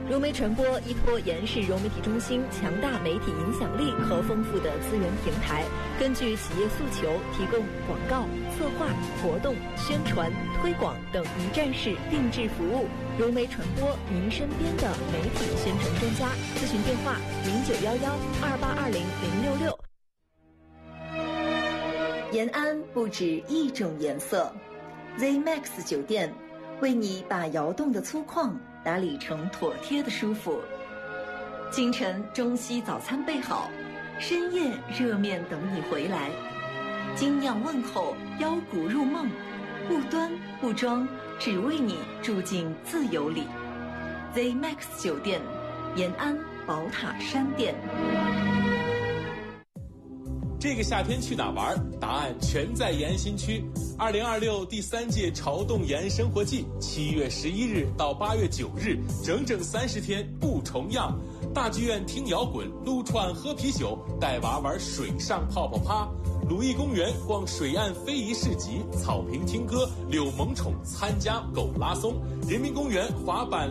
融媒传播依托延世融媒体中心强大媒体影响力和丰富的资源平台，根据企业诉求提供广告、策划、活动、宣传、推广等一站式定制服务。融媒传播，您身边的媒体宣传专家。咨询电话0911282066。延安不止一种颜色 ，ZMAX 酒店为你把窑洞的粗犷打理成妥帖的舒服。清晨中西早餐备好，深夜热面等你回来。精酿问候，腰鼓入梦，不端不装，只为你住进自由里。ZMAX 酒店，延安宝塔山店。 这个夏天去哪玩？答案全在延安新区。2026第3届潮动延安生活季，7月11日到8月9日，整整30天不重样。大剧院听摇滚，撸串喝啤酒，带娃玩水上泡泡趴。鲁艺公园逛水岸非遗市集，草坪听歌，遛萌宠参加狗拉松。人民公园滑板